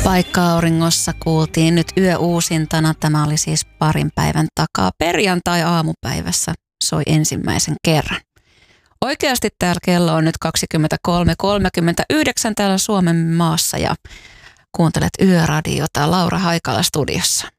Paikka auringossa kuultiin nyt yöuusintana. Tämä oli siis parin päivän takaa. Perjantai-aamupäivässä soi ensimmäisen kerran. Oikeasti täällä kello on nyt 23.39 täällä Suomen maassa ja kuuntelet Yöradiota. Laura Haikala studiossa.